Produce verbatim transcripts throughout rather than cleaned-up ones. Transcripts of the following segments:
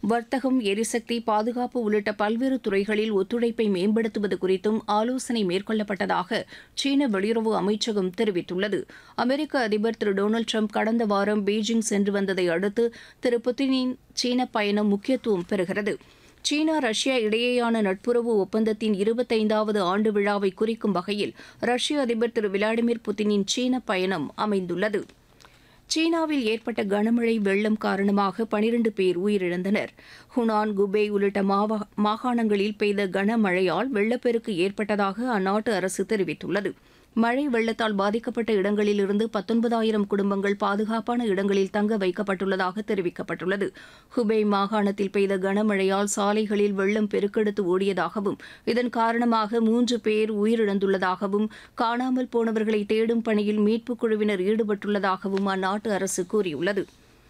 வர்த்தகம், எரிசக்தி, பாதுகாப்பு உள்ளிட்ட பல்வேறு துறைகளில் ஒத்துழைப்பை மேம்படுத்துவது குறித்தும் ஆலோசனை மேற்கொள்ளப்பட்டதாக சீன வெளியுறவு அமைச்சகம் தெரிவித்துள்ளது. அமெரிக்க அதிபர் திரு டொனால்டு ட்ரம்ப் கடந்த வாரம் பீஜிங் சென்று வந்ததை அடுத்து திரு புதினின் சீன பயணம் முக்கியத்துவம் பெறுகிறது. சீனா, ரஷ்யா இடையேயான நட்புறவு ஒப்பந்தத்தின் இருபத்தைந்தாவது ஆண்டு விழாவை குறிக்கும் வகையில் ரஷ்ய அதிபர் திரு விளாடிமிர் புதினின் சீன பயணம் அமைந்துள்ளது. சீனாவில் ஏற்பட்ட கனமழை வெள்ளம் காரணமாக பனிரண்டு பேர் உயிரிழந்தனர். ஹுனான், குபே உள்ளிட்ட மாவா மாகாணங்களில் பெய்த கனமழையால் வெள்ளப்பெருக்கு ஏற்பட்டதாக அந்நாட்டு அரசு தெரிவித்துள்ளது. மழை வெள்ளத்தால் பாதிக்கப்பட்ட இடங்களிலிருந்து பத்தொன்பதாயிரம் குடும்பங்கள் பாதுகாப்பான இடங்களில் தங்க வைக்கப்பட்டுள்ளதாக தெரிவிக்கப்பட்டுள்ளது. ஹுபேய் மாகாணத்தில் பெய்த கனமழையால் சாலைகளில் வெள்ளம் பெருக்கெடுத்து ஓடியதாகவும் இதன் காரணமாக மூன்று பேர் உயிரிழந்துள்ளதாகவும் காணாமல் போனவர்களை தேடும் பணியில் மீட்புக் குழுவினர் ஈடுபட்டுள்ளதாகவும் அந்நாட்டு அரசு கூறியுள்ளது.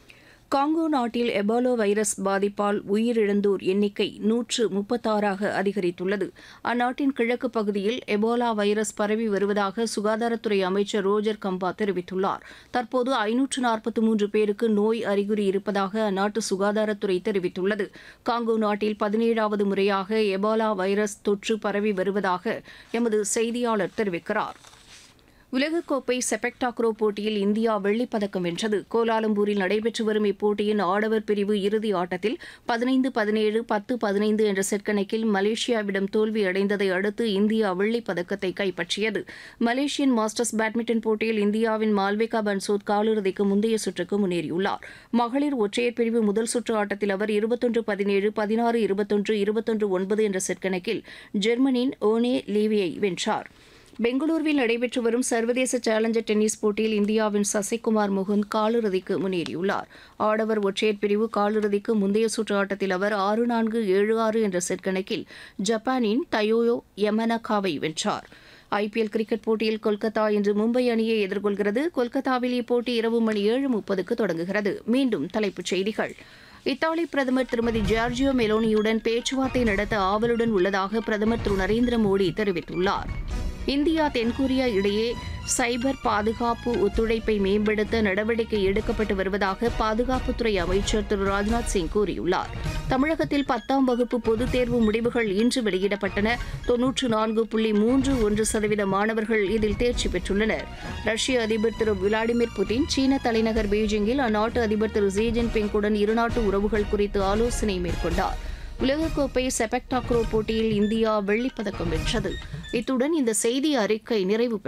காங்கோ நாட்டில் எபோலா வைரஸ் பாதிப்பால் உயிரிழந்தோர் எண்ணிக்கை நூற்று முப்பத்தாறாக அதிகரித்துள்ளது. அந்நாட்டின் கிழக்கு பகுதியில் எபோலா வைரஸ் பரவி வருவதாக சுகாதாரத்துறை அமைச்சர் ரோஜர் கம்பா தெரிவித்துள்ளார். தற்போது ஐநூற்று நாற்பத்தி மூன்று பேருக்கு நோய் அறிகுறி இருப்பதாக அந்நாட்டு சுகாதாரத்துறை தெரிவித்துள்ளது. காங்கோ நாட்டில் பதினேழாவது முறையாக எபோலா வைரஸ் தொற்று பரவி வருவதாக எமது செய்தியாளர் தெரிவிக்கிறார். உலகக்கோப்பை செபக் டாக்ரோ போட்டியில் இந்தியா வெள்ளிப்பதக்கம் வென்றது. கோலாலம்பூரில் நடைபெற்று வரும் இப்போட்டியின் ஆடவர் பிரிவு இறுதி ஆட்டத்தில் பதினைந்து பதினேழு, பத்து பதினைந்து என்ற செட் கணக்கில் மலேசியாவிடம் தோல்வியடைந்ததை அடுத்து இந்தியா வெள்ளிப்பதக்கத்தை கைப்பற்றியது. மலேசியன் மாஸ்டர்ஸ் பேட்மிண்டன் போட்டியில் இந்தியாவின் மால்விகா பன்சோத் காலிறுதிக்கு முந்தைய சுற்றுக்கு முன்னேறியுள்ளார். மகளிர் ஒற்றையர் பிரிவு முதல் சுற்று ஆட்டத்தில் அவர் இருபத்தொன்று பதினேழு, பதினாறு இருபத்தொன்று, இருபத்தொன்று ஒன்பது என்ற செட் கணக்கில் ஜெர்மனியின் ஓனே லீவியை வென்றார். பெங்களூருவில் நடைபெற்று வரும் சர்வதேச சேலஞ்சர் டென்னிஸ் போட்டியில் இந்தியாவின் சசிகுமார் முகுந்த் காலிறுதிக்கு முன்னேறியுள்ளார். ஆடவர் ஒற்றையர் பிரிவு காலிறுதிக்கு முந்தைய சுற்று ஆட்டத்தில் அவர் ஆறு நான்கு, ஏழு ஆறு என்ற செட் கணக்கில் ஜப்பானின் தயோயோ யமனகாவை வென்றார். ஐபிஎல் கிரிக்கெட் போட்டியில் கொல்கத்தா இன்று மும்பை அணியை எதிர்கொள்கிறது. கொல்கத்தாவில் இப்போட்டி இரவு மணி ஏழு முப்பதுக்கு தொடங்குகிறது. மீண்டும் தலைப்புச் செய்திகள். இத்தாலி பிரதமர் திருமதி ஜார்ஜியோ மெலோனியுடன் பேச்சுவார்த்தை நடத்த ஆவலுடன் உள்ளதாக பிரதமர் திரு நரேந்திர மோடி தெரிவித்துள்ளார். இந்தியா, தென்கொரியா இடையே சைபர் பாதுகாப்பு ஒத்துழைப்பை மேம்படுத்த நடவடிக்கை எடுக்கப்பட்டு வருவதாக பாதுகாப்புத்துறை அமைச்சர் திரு ராஜ்நாத் சிங் கூறியுள்ளார். தமிழகத்தில் பத்தாம் வகுப்பு பொதுத் தேர்வு முடிவுகள் இன்று வெளியிடப்பட்டன. தொன்னூற்று நான்கு புள்ளி மூன்று ஒன்று சதவீத மாணவர்கள் இதில் தேர்ச்சி பெற்றுள்ளனர். ரஷ்ய அதிபர் திரு விளாடிமிர் புதின் சீன தலைநகர் பீஜிங்கில் அந்நாட்டு அதிபர் திரு ஜி ஜின்பிங்குடன் இருநாட்டு உறவுகள் குறித்து ஆலோசனை மேற்கொண்டார். உலகக்கோப்பை செபக் டாக்ரோ போட்டியில் இந்தியா வெள்ளிப்பதக்கம் வென்றது. இத்துடன் இந்த செய்தி அறிக்கை நிறைவு பெற்றது.